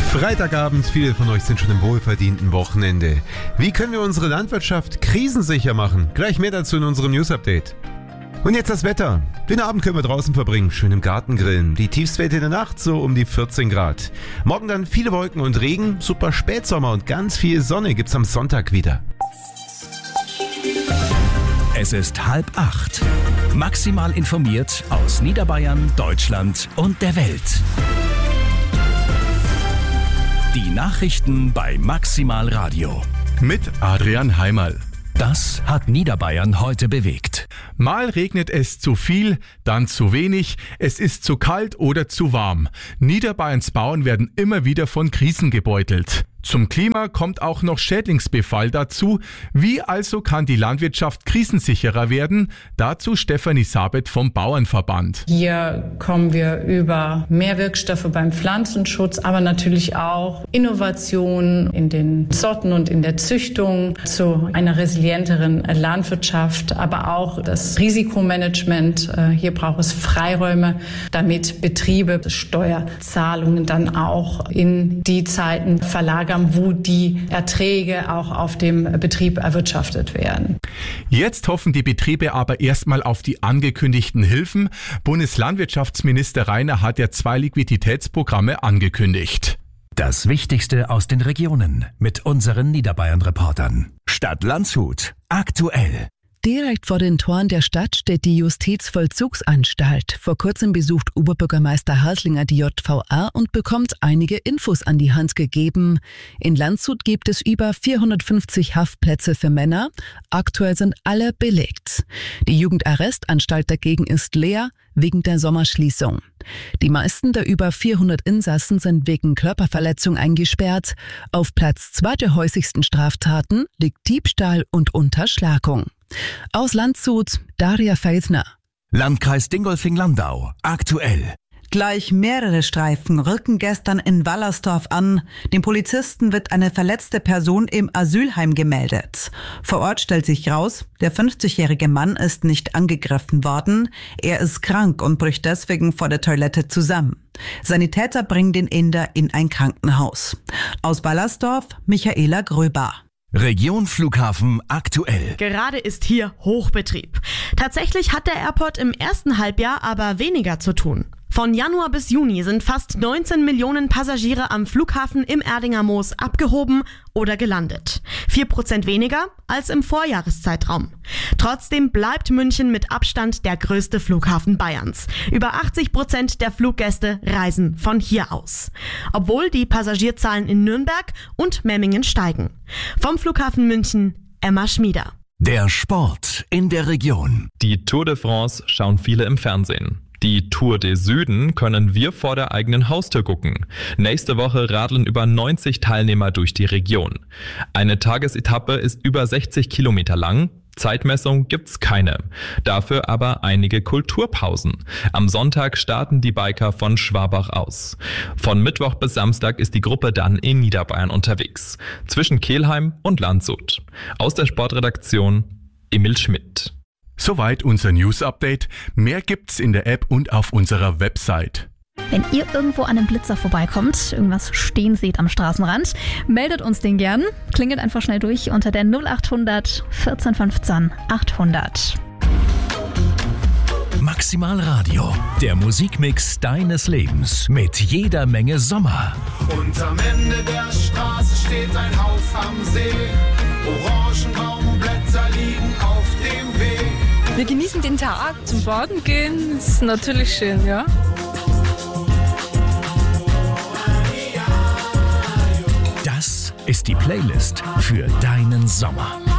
Freitagabend, viele von euch sind schon im wohlverdienten Wochenende. Wie können wir unsere Landwirtschaft krisensicher machen? Gleich mehr dazu in unserem News-Update. Und jetzt das Wetter. Den Abend können wir draußen verbringen, schön im Garten grillen. Die Tiefstwerte in der Nacht so um die 14 Grad. Morgen dann viele Wolken und Regen, super Spätsommer und ganz viel Sonne gibt's am Sonntag wieder. Es ist 7:30. Maximal informiert aus Niederbayern, Deutschland und der Welt. Die Nachrichten bei Maximal Radio. Mit Adrian Heimerl. Das hat Niederbayern heute bewegt. Mal regnet es zu viel, dann zu wenig, es ist zu kalt oder zu warm. Niederbayerns Bauern werden immer wieder von Krisen gebeutelt. Zum Klima kommt auch noch Schädlingsbefall dazu. Wie also kann die Landwirtschaft krisensicherer werden? Dazu Stefanie Sabet vom Bauernverband. Hier kommen wir über mehr Wirkstoffe beim Pflanzenschutz, aber natürlich auch Innovationen in den Sorten und in der Züchtung zu einer resilienteren Landwirtschaft, aber auch das Risikomanagement. Hier braucht es Freiräume, damit Betriebe Steuerzahlungen dann auch in die Zeiten verlagern, wo die Erträge auch auf dem Betrieb erwirtschaftet werden. Jetzt hoffen die Betriebe aber erstmal auf die angekündigten Hilfen. Bundeslandwirtschaftsminister Rainer hat ja 2 Liquiditätsprogramme angekündigt. Das Wichtigste aus den Regionen mit unseren Niederbayern-Reportern. Stadt Landshut. Aktuell. Direkt vor den Toren der Stadt steht die Justizvollzugsanstalt. Vor kurzem besucht Oberbürgermeister Haslinger die JVA und bekommt einige Infos an die Hand gegeben. In Landshut gibt es über 450 Haftplätze für Männer. Aktuell sind alle belegt. Die Jugendarrestanstalt dagegen ist leer wegen der Sommerschließung. Die meisten der über 400 Insassen sind wegen Körperverletzung eingesperrt. Auf Platz 2 der häufigsten Straftaten liegt Diebstahl und Unterschlagung. Aus Landshut, Daria Feldner. Landkreis Dingolfing-Landau. Aktuell. Gleich mehrere Streifen rücken gestern in Wallersdorf an. Dem Polizisten wird eine verletzte Person im Asylheim gemeldet. Vor Ort stellt sich raus, der 50-jährige Mann ist nicht angegriffen worden. Er ist krank und bricht deswegen vor der Toilette zusammen. Sanitäter bringen den Inder in ein Krankenhaus. Aus Wallersdorf, Michaela Gröber. Region Flughafen aktuell. Gerade ist hier Hochbetrieb. Tatsächlich hat der Airport im ersten Halbjahr aber weniger zu tun. Von Januar bis Juni sind fast 19 Millionen Passagiere am Flughafen im Erdinger Moos abgehoben oder gelandet. 4% weniger als im Vorjahreszeitraum. Trotzdem bleibt München mit Abstand der größte Flughafen Bayerns. Über 80% der Fluggäste reisen von hier aus. Obwohl die Passagierzahlen in Nürnberg und Memmingen steigen. Vom Flughafen München, Emma Schmieder. Der Sport in der Region. Die Tour de France schauen viele im Fernsehen. Die Tour des Süden können wir vor der eigenen Haustür gucken. Nächste Woche radeln über 90 Teilnehmer durch die Region. Eine Tagesetappe ist über 60 Kilometer lang. Zeitmessung gibt's keine. Dafür aber einige Kulturpausen. Am Sonntag starten die Biker von Schwabach aus. Von Mittwoch bis Samstag ist die Gruppe dann in Niederbayern unterwegs. Zwischen Kelheim und Landshut. Aus der Sportredaktion Emil Schmidt. Soweit unser News-Update. Mehr gibt's in der App und auf unserer Website. Wenn ihr irgendwo an einem Blitzer vorbeikommt, irgendwas stehen seht am Straßenrand, meldet uns den gern. Klingelt einfach schnell durch unter der 0800 14 15 800. Maximal Radio. Der Musikmix deines Lebens mit jeder Menge Sommer. Und am Ende der Straße steht ein Haus am See. Orangenbaumblätter liegen auf dem Weg. Wir genießen den Tag, zum Baden gehen, ist natürlich schön, ja. Das ist die Playlist für deinen Sommer.